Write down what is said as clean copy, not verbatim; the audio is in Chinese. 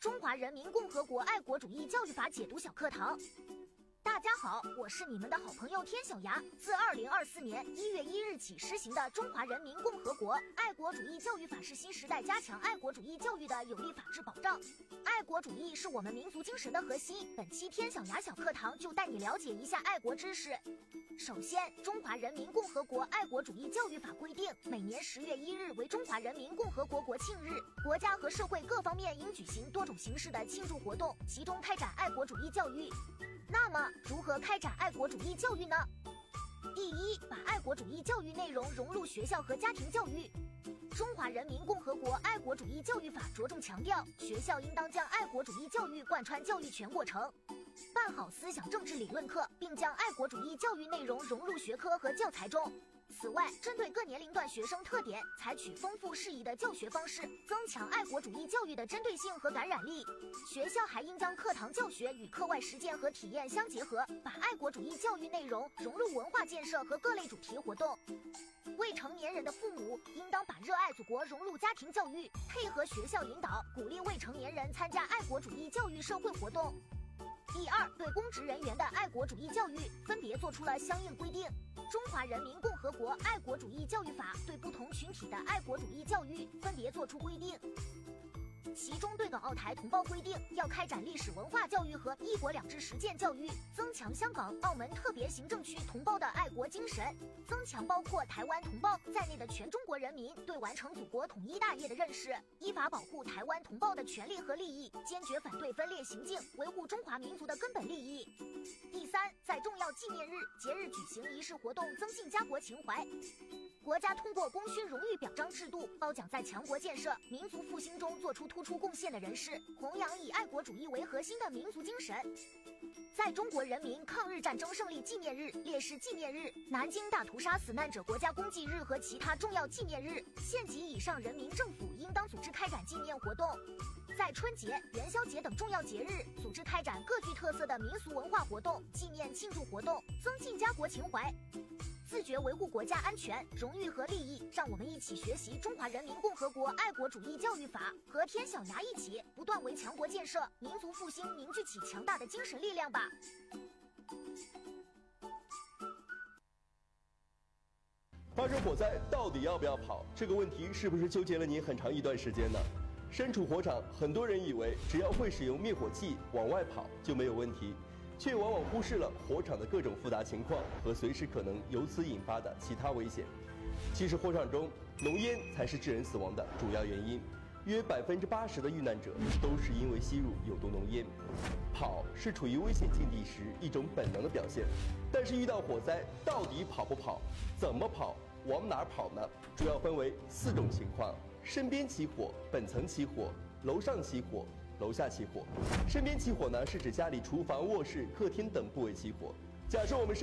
中华人民共和国爱国主义教育法解读小课堂。大家好，我是你们的好朋友天小牙。自2024年1月1日起施行的《中华人民共和国爱国主义教育法》是新时代加强爱国主义教育的有力法治保障。爱国主义是我们民族精神的核心。本期天小牙小课堂就带你了解一下爱国知识。首先，《中华人民共和国爱国主义教育法》规定，每年10月1日为中华人民共和国国庆日，国家和社会各方面应举行多种形式的庆祝活动，集中开展爱国主义教育。那么，如何开展爱国主义教育呢？第一，把爱国主义教育内容融入学校和家庭教育。中华人民共和国爱国主义教育法着重强调，学校应当将爱国主义教育贯穿教育全过程，办好思想政治理论课，并将爱国主义教育内容融入学科和教材中。此外，针对各年龄段学生特点，采取丰富适宜的教学方式，增强爱国主义教育的针对性和感染力。学校还应将课堂教学与课外实践和体验相结合，把爱国主义教育内容融入文化建设和各类主题活动。未成年人的父母应当把热爱祖国融入家庭教育，配合学校引导，鼓励未成年人参加爱国主义教育社会活动。第二，对公职人员的爱国主义教育分别作出了相应规定。中华人民共和国爱国主义教育法对不同群体的爱国主义教育分别作出规定。其中对港澳台同胞规定，要开展历史文化教育和一国两制实践教育，增强香港、澳门特别行政区同胞的爱国精神，增强包括台湾同胞在内的全中国人民对完成祖国统一大业的认识，依法保护台湾同胞的权利和利益，坚决反对分裂行径，维护中华民族的根本利益。第三，在重要纪念日、节日举行仪式活动，增进家国情怀。国家通过功勋荣誉表彰制度褒奖在强国建设、民族复兴中做出突出贡献的人士，弘扬以爱国主义为核心的民族精神。在中国人民抗日战争胜利纪念日、烈士纪念日、南京大屠杀死难者国家公祭日和其他重要纪念日，县级以上人民政府应当组织开展纪念活动。在春节、元宵节等重要节日，组织开展各具特色的民俗文化活动、纪念庆祝活动，增进家国情怀。自觉维护国家安全、荣誉和利益，让我们一起学习《中华人民共和国爱国主义教育法》，和天小牙一起不断为强国建设、民族复兴凝聚起强大的精神力量吧。 发生火灾到底要不要跑？这个问题是不是纠结了你很长一段时间呢？身处火场，很多人以为只要会使用灭火器往外跑就没有问题，却往往忽视了火场的各种复杂情况和随时可能由此引发的其他危险。其实火场中，浓烟才是致人死亡的主要原因，约80%的遇难者都是因为吸入有毒浓烟。跑是处于危险境地时一种本能的表现，但是遇到火灾，到底跑不跑？怎么跑？往哪儿跑呢？主要分为4种情况：身边起火、本层起火、楼上起火、楼下起火。身边起火呢，是指家里厨房、卧室、客厅等部位起火。假设我们